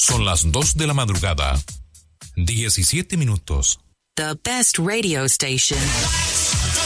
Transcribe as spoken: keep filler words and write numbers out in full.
Son las dos de la madrugada. diecisiete minutos. The best radio station.